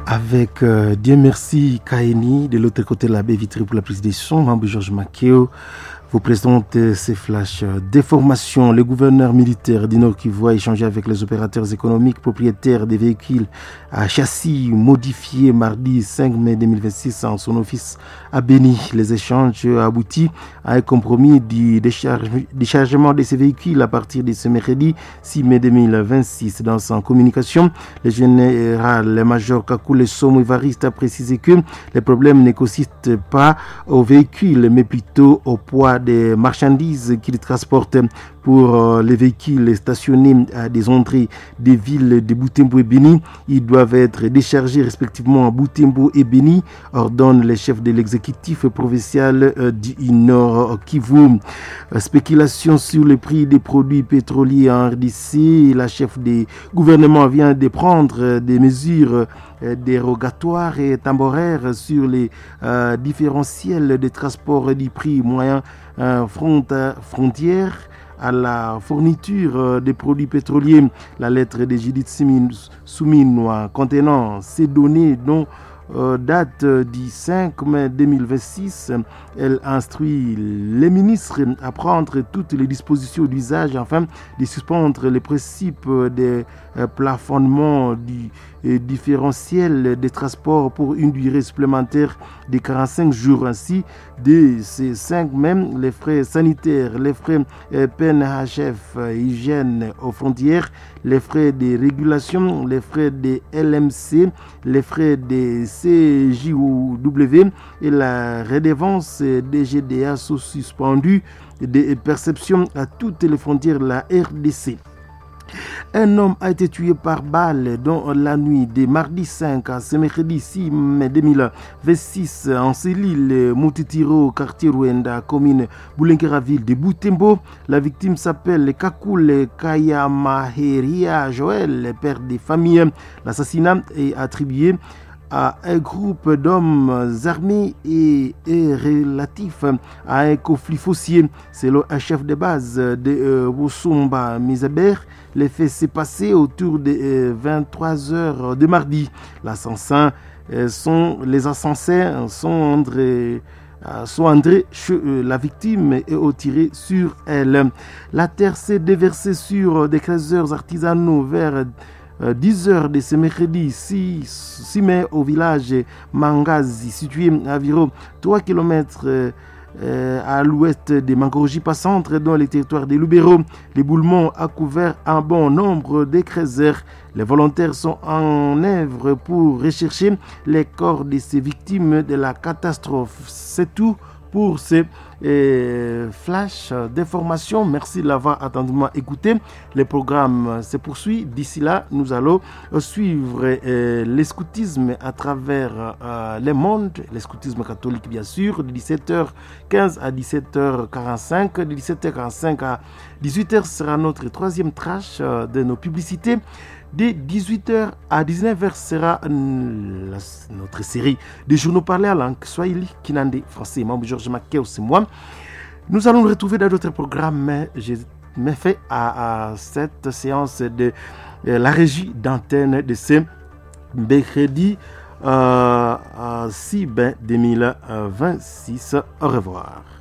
Avec Dieu merci Kaini, de l'autre côté la baie vitrée pour la prise des sons, membre Georges Makeo vous présente ces flashs d'information. Le gouverneur militaire du Nord Kivu a échangé avec les opérateurs économiques propriétaires des véhicules à châssis modifiés mardi 5 mai 2026 en son office à Béni. Les échanges aboutis à un compromis du déchargement de ces véhicules à partir de ce mercredi 6 mai 2026. Dans sa communication, le général-major Kakule Somo Evariste a précisé que les problèmes ne consistent pas aux véhicules mais plutôt au poids des marchandises qu'ils transportent. Pour les véhicules stationnés à des entrées des villes de Butembo et Béni, ils doivent être déchargés respectivement à Butembo et Béni, ordonne les chefs de l'exécutif provincial du Nord Kivu. Spéculation sur le prix des produits pétroliers en RDC. La chef du gouvernement vient de prendre des mesures dérogatoires et temporaires sur les différentiels de transport du prix moyen frontière à la fourniture des produits pétroliers. La lettre de Judith Souminois contenant ces données dont date du 5 mai 2026, elle instruit les ministres à prendre toutes les dispositions d'usage afin de suspendre les principes des plafonnements du différentiel des transports pour une durée supplémentaire de 45 jours. Ainsi, dès ces 5 mai, les frais sanitaires, les frais PNHF, hygiène aux frontières, les frais de régulation, les frais de LMC, les frais de CJOW et la redevance des GDA sont suspendus de perception à toutes les frontières de la RDC. Un homme a été tué par balle dans la nuit de mardi 5 à ce mercredi 6 mai 2026 en Célile Moutitiro, quartier Rwenda, commune Boulenkera, ville de Butembo. La victime s'appelle Kakule Kayamaheria Joël, père de famille. L'assassinat est attribué à un groupe d'hommes armés et relatif à un conflit foncier. Selon un chef de base de Bosomba Misaber, les faits s'est passé autour de 23 heures de mardi. Les assassins sont entrés chez la victime et ont tiré sur elle. La terre s'est déversée sur des creuseurs artisanaux vers 10 heures de ce mercredi 6 mai au village Mangazi, situé à environ 3 km à l'ouest de Mangoroji, centre dans le territoire de Lubero. L'éboulement a couvert un bon nombre de creuseurs. Les volontaires sont en œuvre pour rechercher les corps de ces victimes de la catastrophe. C'est tout pour ces flash d'information. Merci de l'avoir attentivement écouté. Le programme se poursuit. D'ici là, nous allons suivre le scoutisme à travers le monde, le scoutisme catholique bien sûr, de 17h15 à 17h45. De 17h45 à 18h sera notre troisième tranche de nos publicités. De 18h à 19h sera notre série de journaux parlés à langue Swahili, Kinande, français. Moi, Georges Makeo, c'est moi. Nous allons nous retrouver dans d'autres programmes, mais je me fais à cette séance de la régie d'antenne de ce mercredi 6 mai 2026. Au revoir.